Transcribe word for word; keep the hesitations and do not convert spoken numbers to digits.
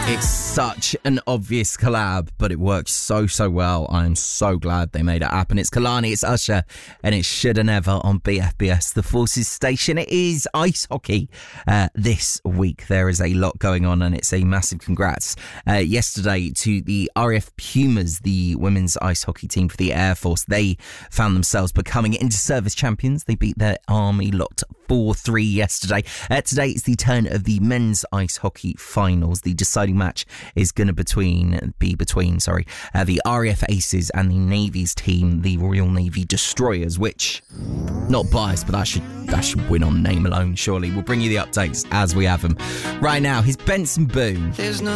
It's such an obvious collab, but it works so, so well. I am so glad they made it happen. It's Kalani, it's Usher, and it's Shoulda Never on B F B S, the Forces station. It is ice hockey uh, this week. There is a lot going on, and it's a massive congrats uh, yesterday to the R A F Pumas, the women's ice hockey team for the Air Force. They found themselves becoming inter-service champions. They beat their Army lot four three yesterday. Uh, today is the turn of the men's ice hockey finals. The deciding match is going to between be between sorry uh, the R A F Aces and the Navy's team, the Royal Navy Destroyers, which, not biased, but that should that should win on name alone, surely. We'll bring you the updates as we have them. Right now, here's Benson Boone. There's no